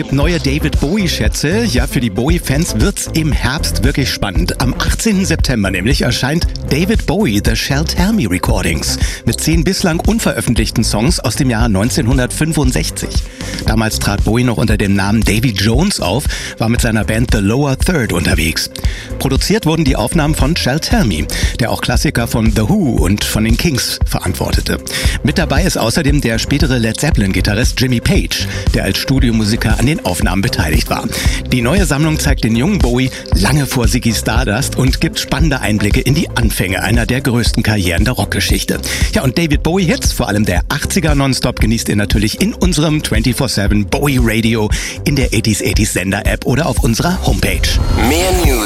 gibt neue David Bowie-Schätze. Ja, für die Bowie-Fans wird's im Herbst wirklich spannend. Am 18. September nämlich erscheint David Bowie The Shall Tell Me Recordings mit 10 bislang unveröffentlichten Songs aus dem Jahr 1965. Damals trat Bowie noch unter dem Namen Davy Jones auf, war mit seiner Band The Lower Third unterwegs. Produziert wurden die Aufnahmen von Shall Tell Me, der auch Klassiker von The Who und von den Kings verantwortete. Mit dabei ist außerdem der spätere Led Zeppelin-Gitarrist Jimmy Page, der als Studiomusiker an den Aufnahmen beteiligt war. Die neue Sammlung zeigt den jungen Bowie lange vor Ziggy Stardust und gibt spannende Einblicke in die Anfänge einer der größten Karrieren der Rockgeschichte. Ja, und David Bowie-Hits, vor allem der 80er Nonstop, genießt ihr natürlich in unserem 24/7 Bowie Radio, in der 80s Sender-App oder auf unserer Homepage. Mehr News